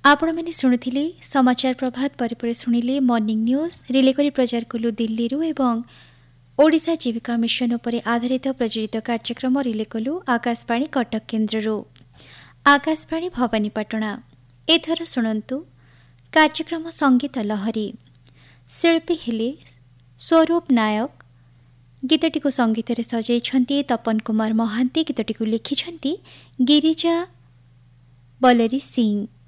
ଆପଣମାନେ ଶୁଣୁଥିଲେ ସମାଚାର ପ୍ରଭାତ ପରେ ଶୁଣିଲେ ମର୍ଣ୍ଣିଂ ନ୍ୟୁଜ୍ ରିଲେ କରି ପ୍ରଚାର କଲୁ ଦିଲ୍ଲୀରୁ ଏବଂ ଓଡ଼ିଶା ଜୀବିକା ମିଶନ ଉପରେ ଆଧାରିତ ପ୍ରଯୋଜିତ କାର୍ଯ୍ୟକ୍ରମ ରିଲେ କଲୁ ଆକାଶବାଣୀ କଟକ କେନ୍ଦ୍ରରୁ। ଆକାଶବାଣୀ ଭବାନୀପାଟଣା। ଏଥର ଶୁଣନ୍ତୁ କାର୍ଯ୍ୟକ୍ରମ ସଙ୍ଗୀତ ଲହରୀ। ଶିଳ୍ପୀ ହେଲେ ସ୍ୱରୂପ ନାୟକ। ଗୀତଟିକୁ ସଙ୍ଗୀତରେ ସଜାଇଛନ୍ତି ତପନ କୁମାର ମହାନ୍ତି। ଗୀତଟିକୁ ଲେଖିଛନ୍ତି ଗିରିଜା ବଲରୀ ସିଂ।